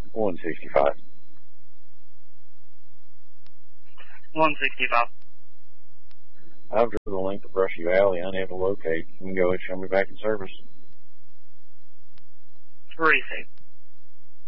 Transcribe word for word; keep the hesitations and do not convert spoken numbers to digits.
one sixty-five. one sixty-five. I've driven the length of Brushy Valley, unable to locate. You can go ahead and show me back in service. Received.